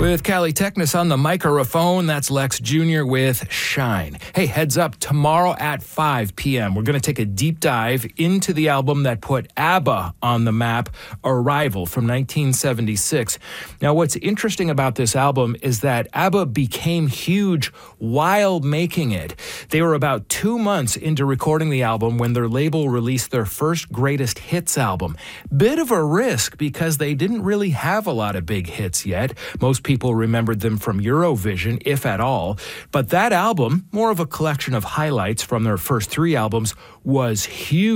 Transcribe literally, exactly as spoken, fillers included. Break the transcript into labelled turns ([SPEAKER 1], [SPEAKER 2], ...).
[SPEAKER 1] With Callie Technis on the microphone, that's Lex Junior with Shine. Hey, heads up, tomorrow at five p.m., we're going to take a deep dive into the album that put ABBA on the map, Arrival from nineteen seventy-six. Now, what's interesting about this album is that ABBA became huge while making it. They were about two months into recording the album when their label released their first greatest hits album. Bit of a risk because they didn't really have a lot of big hits yet. Most people remembered them from Eurovision, if at all. But that album, more of a collection of highlights from their first three albums, was huge.